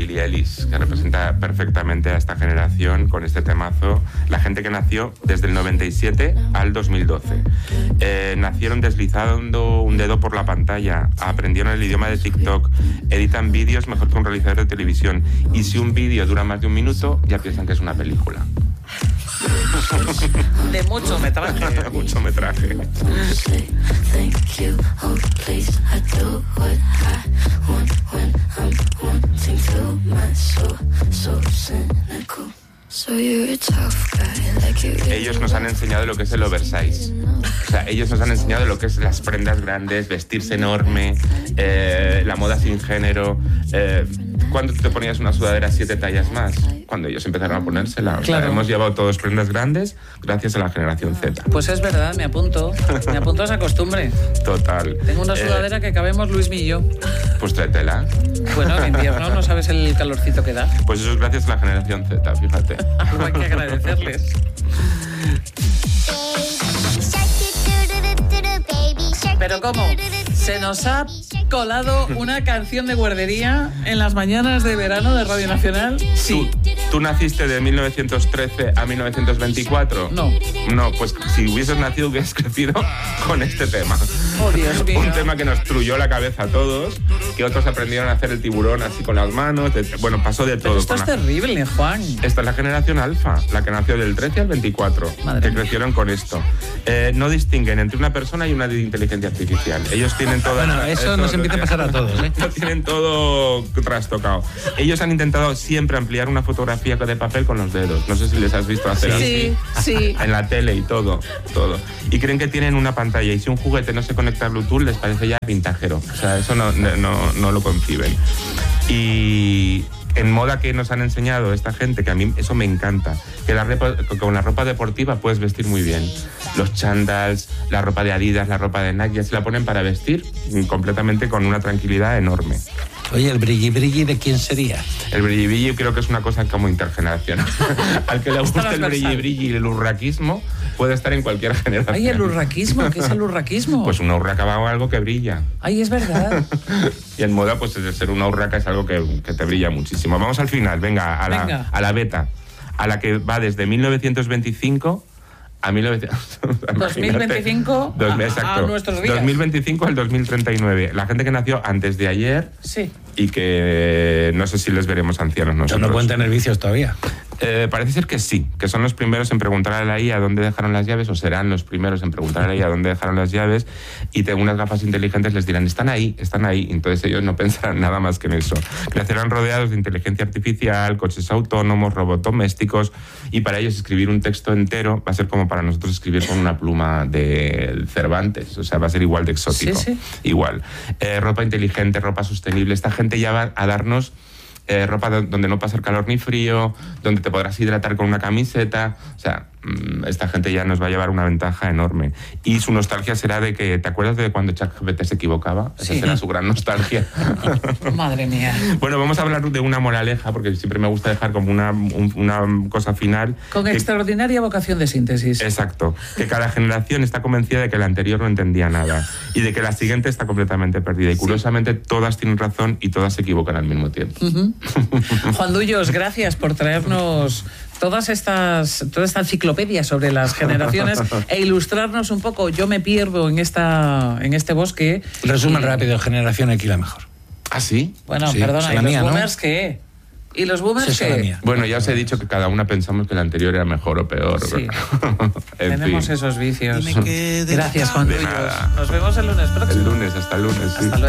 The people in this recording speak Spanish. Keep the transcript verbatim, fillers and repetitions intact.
Billie Eilish, que representa perfectamente a esta generación con este temazo. La gente que nació desde el noventa y siete al dos mil doce. Eh, nacieron deslizando un dedo por la pantalla, aprendieron el idioma de TikTok, editan vídeos mejor que un realizador de televisión. Y si un vídeo dura más de un minuto, ya piensan que es una película. De mucho metraje. De mucho metraje. Ellos nos han enseñado lo que es el oversize. O sea, ellos nos han enseñado lo que es las prendas grandes, vestirse enorme, eh, la moda sin género. Eh, ¿Cuándo te ponías una sudadera siete tallas más? Cuando ellos empezaron a ponérsela. O claro. sea, hemos llevado todos prendas grandes gracias a la generación Z. Pues es verdad, me apunto. Me apunto a esa costumbre. Total. Tengo una sudadera eh, que cabemos Luis y yo. Pues tráetela. Bueno, en invierno no sabes el calorcito que da. Pues eso es gracias a la generación Z, fíjate. Algo hay que agradecerles. Pero ¿cómo? Se nos ha colado una canción de guardería en las mañanas de verano de Radio Nacional. Sí. ¿Tú, ¿Tú naciste de mil novecientos trece a mil novecientos veinticuatro? No. No, pues si hubieses nacido hubieses crecido con este tema. Oh, Dios mío. Un tema que nos truyó la cabeza a todos, que otros aprendieron a hacer el tiburón así con las manos. De, bueno, pasó de todo. Pero esto es la... terrible, Juan. Esta es la generación alfa, la que nació del trece al veinticuatro, Madre que mía. Crecieron con esto. Eh, no distinguen entre una persona y una de inteligencia artificial. Ellos tienen todo... Bueno, eso, eso nos empieza a pasar a todos, ¿eh? Lo tienen todo trastocado. Ellos han intentado siempre ampliar una fotografía de papel con los dedos. No sé si les has visto hacer sí, así. Sí, sí. En la tele y todo, todo. Y creen que tienen una pantalla y si un juguete no se conecta a Bluetooth les parece ya vintajero. O sea, eso no, no, no lo conciben. Y... en moda que nos han enseñado esta gente, que a mí eso me encanta, que la ropa, con la ropa deportiva puedes vestir muy bien. Los chandals, la ropa de Adidas, la ropa de Nike, ya se la ponen para vestir completamente con una tranquilidad enorme. Oye, ¿el brilli brilli de quién sería? El brilli brilli creo que es una cosa como intergeneracional. Al que le gusta el brilli brilli y el urraquismo puede estar en cualquier generación. Ay, el urraquismo, ¿qué es el urraquismo? Pues una urraca va a algo que brilla. Ay, es verdad. Y en moda, pues el ser una urraca es algo que, que te brilla muchísimo. Vamos al final, venga, a la, venga. a la beta, a la que va desde mil novecientos veinticinco a mil novecientos... dos mil veinticinco dos, a, exacto, a nuestros días. dos mil veinticinco al dos mil treinta y nueve. La gente que nació antes de ayer sí. y que no sé si les veremos ancianos nosotros. No pueden tener vicios todavía. Eh, parece ser que sí, que son los primeros en preguntar a la I A dónde dejaron las llaves, o serán los primeros en preguntar a la I A dónde dejaron las llaves, y tengo unas gafas inteligentes les dirán, están ahí, están ahí. Entonces ellos no pensarán nada más que en eso. Crecerán rodeados de inteligencia artificial, coches autónomos, robots domésticos, y para ellos escribir un texto entero va a ser como para nosotros escribir con una pluma de Cervantes. O sea, va a ser igual de exótico. Sí, sí. Igual. Eh, ropa inteligente, ropa sostenible. Esta gente ya va a darnos... Eh, ropa donde no pasa calor ni frío, donde te podrás hidratar con una camiseta. O sea, esta gente ya nos va a llevar una ventaja enorme. Y su nostalgia será de que, ¿te acuerdas de cuando ChatGPT se equivocaba? Esa sí. será su gran nostalgia. Madre mía. Bueno, vamos a hablar de una moraleja, porque siempre me gusta dejar como una, un, una cosa final. Con que, extraordinaria vocación de síntesis. Exacto. Que cada generación está convencida de que la anterior no entendía nada y de que la siguiente está completamente perdida. Y curiosamente sí. todas tienen razón y todas se equivocan al mismo tiempo. Uh-huh. Juan Dullos, gracias por traernos todas estas, toda esta enciclopedia sobre las generaciones e ilustrarnos un poco. Yo me pierdo en esta, en este bosque. Resumen y... rápido, generación X la mejor. ¿Ah, sí? Bueno, sí, perdona, ¿y los mía, boomers ¿no? qué? ¿Y los boomers sí, qué? Bueno, ya os he dicho que cada una pensamos que la anterior era mejor o peor. Sí. fin. Tenemos esos vicios. Gracias, Juan Dullos. Nos vemos el lunes próximo. El lunes, hasta el lunes. Hasta sí. luego.